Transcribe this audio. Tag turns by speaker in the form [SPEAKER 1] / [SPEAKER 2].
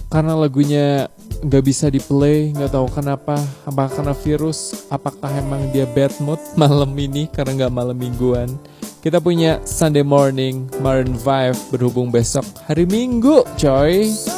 [SPEAKER 1] karena lagunya nggak bisa di play, nggak tahu kenapa, apakah karena virus, apakah emang dia bad mood malam ini karena nggak malam mingguan. Kita punya Sunday Morning Maroon 5 berhubung besok hari Minggu coy.